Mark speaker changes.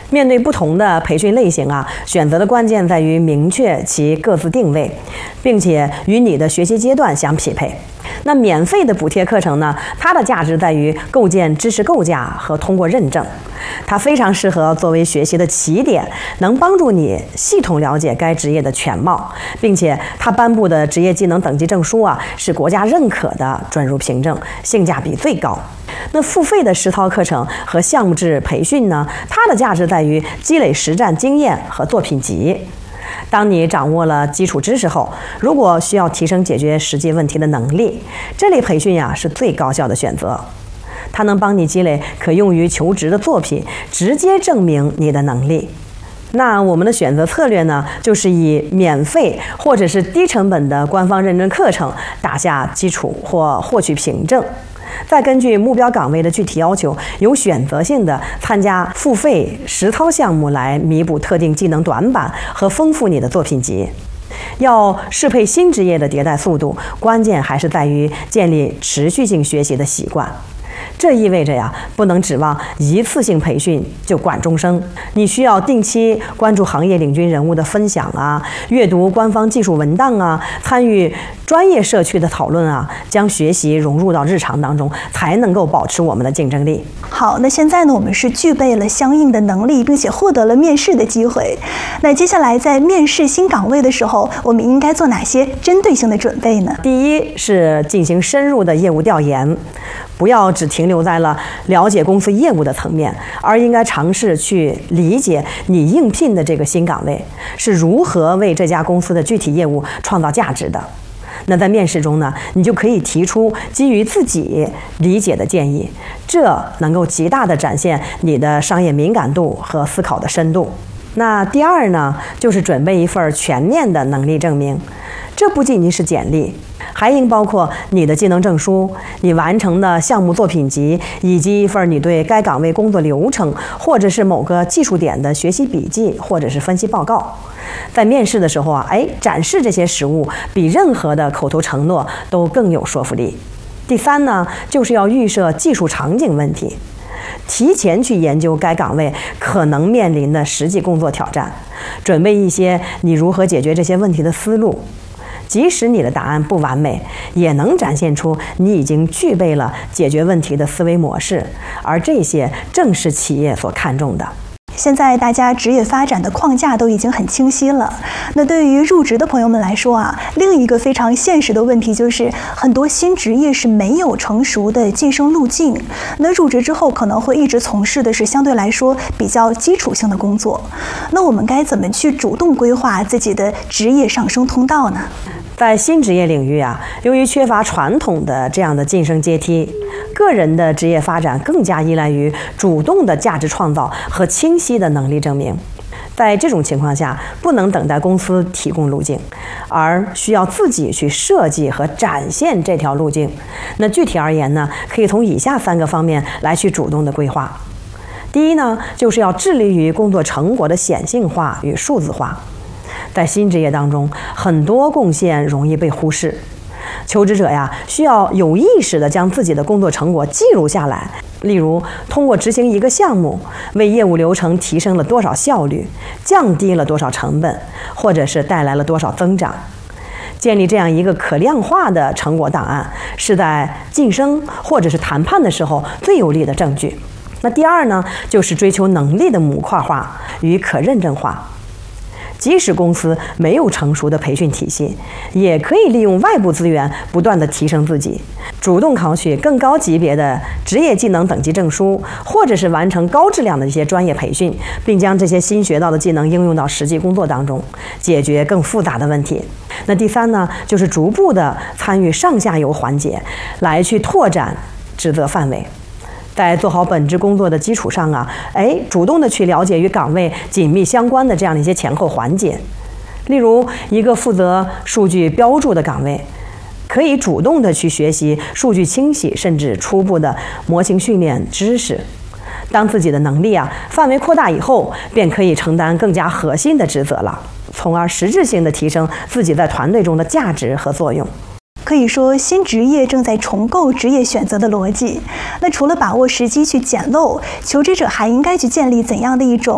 Speaker 1: 面对不同的培训类型啊，选择的关键在于明确其各自定位，并且与你的学习阶段相匹配。那免费的补贴课程呢，它的价值在于构建知识构架和通过认证，它非常适合作为学习的起点，能帮助你系统了解该职业的全貌，并且它颁布的职业技能等级证书啊，是国家认可的准入凭证，性价比最高。那付费的实操课程和项目制培训呢，它的价值在于积累实战经验和作品集。当你掌握了基础知识后，如果需要提升解决实际问题的能力，这类培训呀是最高效的选择。它能帮你积累可用于求职的作品，直接证明你的能力。那我们的选择策略呢，就是以免费或者是低成本的官方认证课程打下基础或获取凭证，再根据目标岗位的具体要求，有选择性的参加付费实操项目来弥补特定技能短板和丰富你的作品集。要适配新职业的迭代速度，关键还是在于建立持续性学习的习惯。这意味着呀，不能指望一次性培训就管终生。你需要定期关注行业领军人物的分享啊，阅读官方技术文档啊，参与专业社区的讨论啊，将学习融入到日常当中，才能够保持我们的竞争力。
Speaker 2: 好，那现在呢，我们是具备了相应的能力，并且获得了面试的机会。那接下来在面试新岗位的时候，我们应该做哪些针对性的准备呢？
Speaker 1: 第一是进行深入的业务调研，不要只停留在了了解公司业务的层面，而应该尝试去理解你应聘的这个新岗位是如何为这家公司的具体业务创造价值的。那在面试中呢，你就可以提出基于自己理解的建议，这能够极大地展现你的商业敏感度和思考的深度。那第二呢，就是准备一份全面的能力证明，这不仅仅是简历，还应包括你的技能证书、你完成的项目作品集，以及一份你对该岗位工作流程或者是某个技术点的学习笔记或者是分析报告。在面试的时候啊，展示这些实物比任何的口头承诺都更有说服力。第三呢，就是要预设技术场景问题，提前去研究该岗位可能面临的实际工作挑战，准备一些你如何解决这些问题的思路。即使你的答案不完美，也能展现出你已经具备了解决问题的思维模式，而这些正是企业所看重的。
Speaker 2: 现在大家职业发展的框架都已经很清晰了，那对于入职的朋友们来说啊，另一个非常现实的问题就是，很多新职业是没有成熟的晋升路径，那入职之后可能会一直从事的是相对来说比较基础性的工作，那我们该怎么去主动规划自己的职业上升通道呢？
Speaker 1: 在新职业领域啊，由于缺乏传统的这样的晋升阶梯，个人的职业发展更加依赖于主动的价值创造和清晰的能力证明。在这种情况下，不能等待公司提供路径，而需要自己去设计和展现这条路径。那具体而言呢，可以从以下3个方面来去主动的规划。第一呢，就是要致力于工作成果的显性化与数字化。在新职业当中，很多贡献容易被忽视。求职者呀，需要有意识地将自己的工作成果记录下来，例如通过执行一个项目，为业务流程提升了多少效率，降低了多少成本，或者是带来了多少增长。建立这样一个可量化的成果档案，是在晋升或者是谈判的时候最有力的证据。那第二呢，就是追求能力的模块化与可认证化。即使公司没有成熟的培训体系，也可以利用外部资源不断地提升自己，主动考取更高级别的职业技能等级证书，或者是完成高质量的一些专业培训，并将这些新学到的技能应用到实际工作当中，解决更复杂的问题。那第三呢，就是逐步的参与上下游环节，来去拓展职责范围。在做好本职工作的基础上啊，主动的去了解与岗位紧密相关的这样的一些前后环节。例如，一个负责数据标注的岗位，可以主动的去学习数据清洗甚至初步的模型训练知识。当自己的能力范围扩大以后，便可以承担更加核心的职责了，从而实质性的提升自己在团队中的价值和作用。
Speaker 2: 可以说，新职业正在重构职业选择的逻辑。那除了把握时机去捡漏，求职者还应该去建立怎样的一种